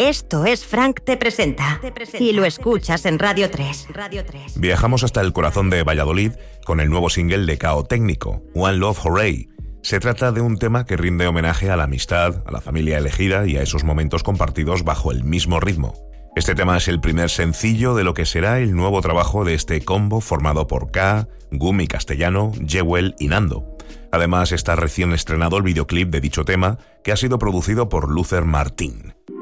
Esto es Frank Te Presenta y lo escuchas en Radio 3. Viajamos hasta el corazón de Valladolid con el nuevo single de Cao Técnico, One Love Hooray. Se trata de un tema que rinde homenaje a la amistad, a la familia elegida y a esos momentos compartidos bajo el mismo ritmo. Este tema es el primer sencillo de lo que será el nuevo trabajo de este combo formado por K, Gumi Castellano, Jewel y Nando. Además está recién estrenado el videoclip de dicho tema, que ha sido producido por Luther Martín.